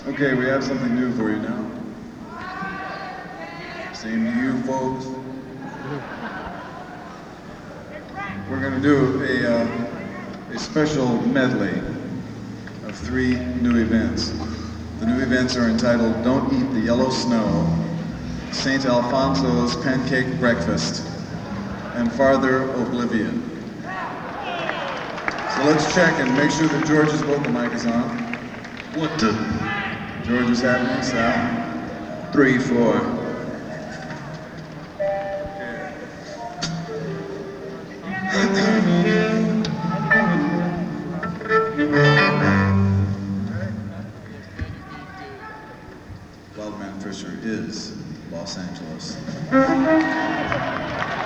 Okay, we have something new for you now. Same to you, folks. We're going to do a special medley of 3 new events. The new events are entitled Don't Eat the Yellow Snow, St. Alfonso's Pancake Breakfast, and Farther Oblivion. So let's check and make sure that George's vocal mic is on. 1, 2. George is happening, Sal. 3, 4. Wildman Fisher is Los Angeles.